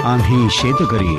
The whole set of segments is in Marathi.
आम्ही शेतकरी.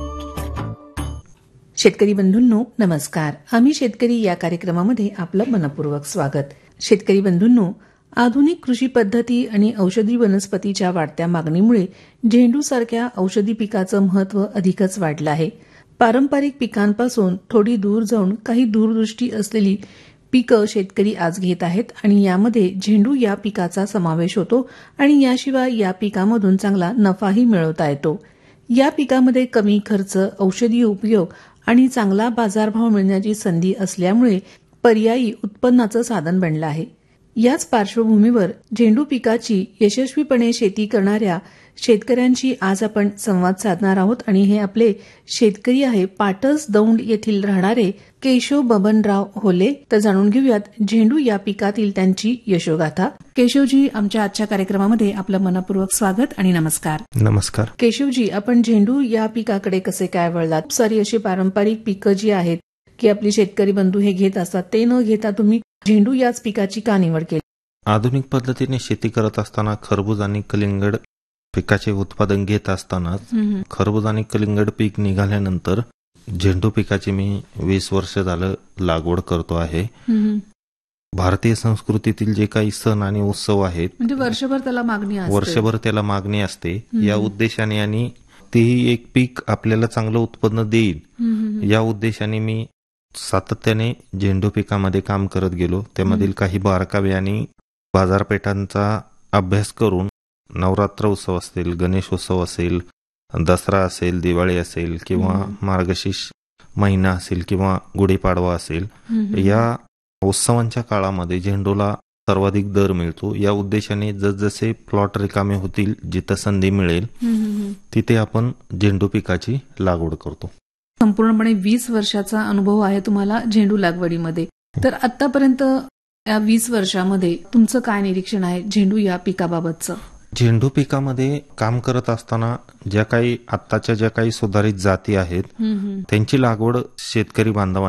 शेतकरी बंधूंनो नमस्कार. आम्ही शेतकरी या कार्यक्रमामध्ये आपलं मनपूर्वक स्वागत. शेतकरी बंधूंनो, आधुनिक कृषी पद्धती आणि औषधी वनस्पतीच्या वाढत्या मागणीमुळे झेंडूसारख्या औषधी पिकाचं महत्त्व अधिकच वाढलं आहे. पारंपरिक पिकांपासून थोडी दूर जाऊन काही दूरदृष्टी असलेली पिकं शेतकरी आज घेत आहेत आणि यामध्ये झेंडू या पिकाचा समावेश होतो आणि याशिवाय या पिकामधून चांगला नफाही मिळवता येतो. या पिकामध्ये कमी खर्च, औषधी उपयोग आणि चांगला बाजारभाव मिळण्याची संधी असल्यामुळे पर्यायी उत्पन्नाचं साधन बनलं आहे. याच पार्श्वभूमीवर झेंडू पिकाची यशस्वीपणे शेती करणाऱ्या शेतकऱ्यांशी आज आपण संवाद साधणार आहोत आणि हे आपले शेतकरी आहे पाटस दौंड येथील राहणारे केशव बबनराव होले. तर जाणून घेऊयात झेंडू या पिकातील त्यांची यशोगाथा. केशवजी, आमच्या आजच्या कार्यक्रमामध्ये आपलं मनपूर्वक स्वागत आणि नमस्कार. नमस्कार. केशवजी, आपण झेंडू या पिकाकडे कसे काय वळलात? सारी अशी पारंपरिक पिकं जी आहेत की आपली शेतकरी बंधू हे घेत असतात, ते न घेता तुम्ही झेंडू याच पिकाची का निवड केली? आधुनिक पद्धतीने शेती करत असताना खरबूज आणि कलिंगड पिकाचे उत्पादन घेत असताना खरबूज आणि कलिंगड पीक निघाल्यानंतर झेंडू पिकाची मी 20 वर्ष झालं लागवड करतो आहे. भारतीय संस्कृतीतील जे काही सण आणि उत्सव आहेत म्हणजे वर्षभर त्याला मागणी असते. या उद्देशाने आणि तेही एक पीक आपल्याला चांगलं उत्पन्न देईल या उद्देशाने मी सातत्याने झेंडू पिकामध्ये काम करत गेलो. त्यामधील काही बारकावे आणि बाजारपेठांचा अभ्यास करून नवरात्र उत्सव असेल, गणेश उत्सव असेल, दसरा असेल, दिवाळी असेल किंवा मार्गशीर्ष महिना असेल किंवा गुढीपाडवा असेल, या उत्सवांच्या काळामध्ये झेंडूला सर्वाधिक दर मिळतो. या उद्देशाने जसजसे प्लॉट रिकामे होतील, जिथं संधी मिळेल तिथे आपण झेंडू पिकाची लागवड करतो. संपूर्णपणे 20 वर्षाचा अनुभव आहे तुम्हाला झेंडू लागवडीमध्ये. तर आतापर्यंत या 20 वर्षामध्ये तुमचं काय निरीक्षण आहे झेंडू या पिकाबाबतचं? झेंडू पिकामध्ये काम करत असताना आत्ताच्या ज्या काही सुधारित जाती आहेत त्यांची लागवड शेतकरी बांधवांनी